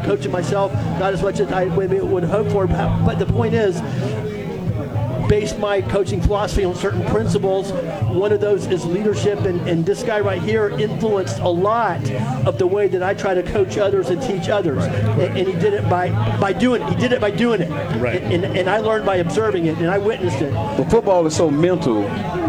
coaching myself, not as much as I would hope for. But the point is, base my coaching philosophy on certain principles. One of those is leadership, and this guy right here influenced a lot of the way that I try to coach others and teach others. And he did it by doing it. He did it by doing it. Right. And I learned by observing it, and I witnessed it. Well, football is so mental.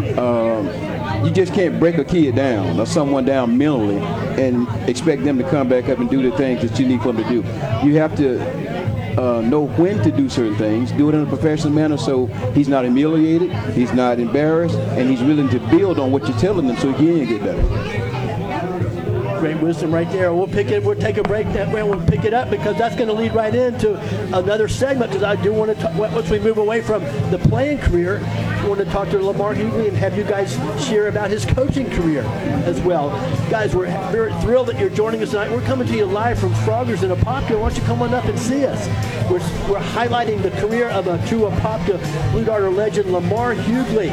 You just can't break a kid down or someone down mentally and expect them to come back up and do the things that you need for them to do. You have to know when to do certain things, do it in a professional manner so he's not humiliated, he's not embarrassed, and he's willing to build on what you're telling him so he can get better. Great wisdom right there. We'll take a break that way. We'll pick it up because that's going to lead right into another segment, because I do want to, once we move away from the playing career, I want to talk to Lamar Hughley and have you guys share about his coaching career as well. Guys, we're very thrilled that you're joining us tonight. We're coming to you live from Froggers in Apopka. Why don't you come on up and see us? We're highlighting the career of a true Apopka Blue Darter legend, Lamar Hughley,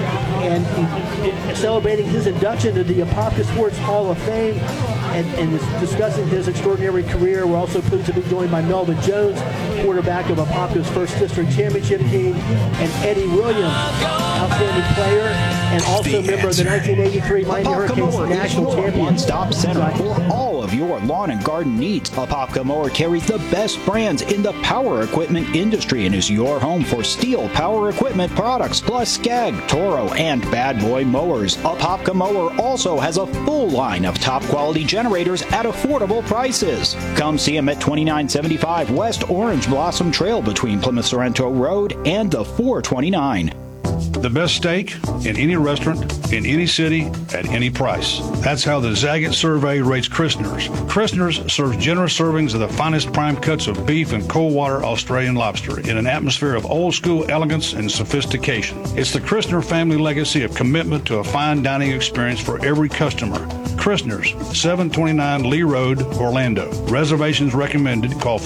and celebrating his induction to the Apopka Sports Hall of Fame and discussing his extraordinary career. We're also pleased to be joined by Melvin Jones, quarterback of Apopka's first district championship team, and Eddie Williams, outstanding player, and also member of the 1983 Miami Hurricanes national champion. One-stop center for all of your lawn and garden needs. Apopka Mower carries the best brands in the power equipment industry and is your home for steel power equipment products, plus Skag, Toro, and Bad Boy mowers. Apopka Mower also has a full line of top quality generators at affordable prices. Come see him at 2975 West Orange Blossom Trail between Plymouth Sorrento Road and the 429. The best steak in any restaurant, in any city, at any price. That's how the Zagat survey rates Christner's. Christner's serves generous servings of the finest prime cuts of beef and cold water Australian lobster in an atmosphere of old school elegance and sophistication. It's the Christner family legacy of commitment to a fine dining experience for every customer. Christner's, 729 Lee Road, Orlando. Reservations recommended. Call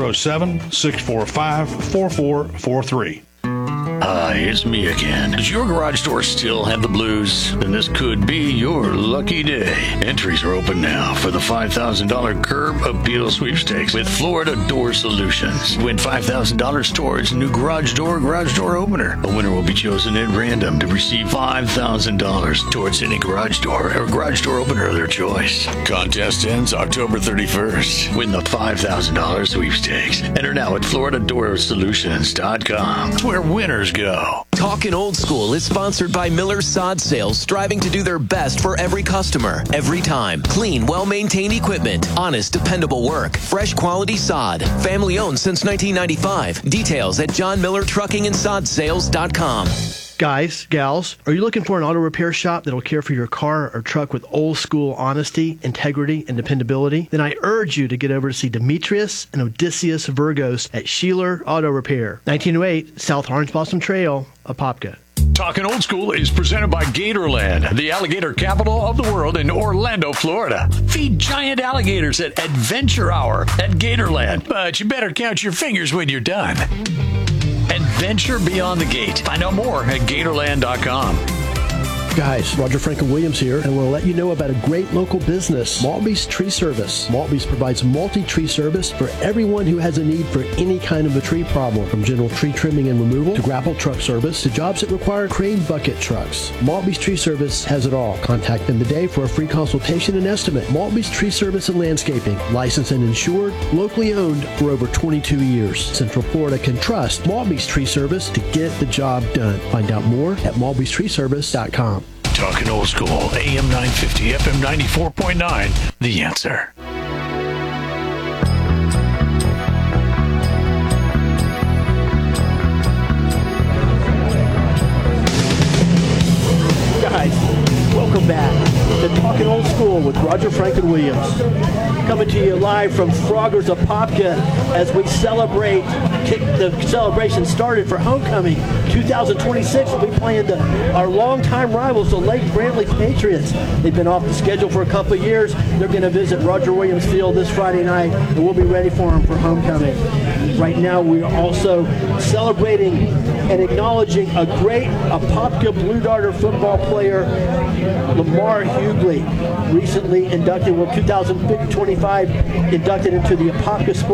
407-645-4443. Hi, it's me again. Does your garage door still have the blues? Then this could be your lucky day. Entries are open now for the $5,000 Curb Appeal Sweepstakes with Florida Door Solutions. Win $5,000 towards a new garage door opener. A winner will be chosen at random to receive $5,000 towards any garage door or garage door opener of their choice. Contest ends October 31st. Win the $5,000 sweepstakes. Enter now at FloridaDoorSolutions.com. It's where winners go. Talkin' Old School is sponsored by Miller Sod Sales, striving to do their best for every customer, every time. Clean, well-maintained equipment, honest, dependable work, fresh quality sod, family owned since 1995. Details at JohnMillerTruckingAndSodSales.com. Guys, gals, are you looking for an auto repair shop that'll care for your car or truck with old school honesty, integrity, and dependability? Then I urge you to get over to see Demetrius and Odysseus Virgos at Sheeler Auto Repair, 1908 South Orange Blossom Trail, Apopka. Talking Old School is presented by Gatorland, the alligator capital of the world in Orlando, Florida. Feed giant alligators at Adventure Hour at Gatorland, but you better count your fingers when you're done. Adventure Beyond the Gate. Find out more at Gatorland.com. Guys, Roger Franklin Williams here, and we'll let you know about a great local business, Maltby's Tree Service. Maltby's provides multi-tree service for everyone who has a need for any kind of a tree problem, from general tree trimming and removal to grapple truck service to jobs that require crane bucket trucks. Maltby's Tree Service has it all. Contact them today for a free consultation and estimate. Maltby's Tree Service and Landscaping, licensed and insured, locally owned for over 22 years. Central Florida can trust Maltby's Tree Service to get the job done. Find out more at malbystreeservice.com. Talking Old School, AM 950, FM 94.9, The Answer. Guys, welcome back to Talking Old School with Roger Franklin Williams. Coming to you live from Froggers Apopka as we celebrate, the celebration started for Homecoming 2026. We'll be playing our longtime rivals, the Lake Brantley Patriots. They've been off the schedule for a couple of years. They're going to visit Roger Williams Field this Friday night, and we'll be ready for them for Homecoming. Right now, we are also celebrating and acknowledging a great Apopka Blue Darter football player, Lamar Hughley, recently inducted, 2025, inducted into the Apopka Sports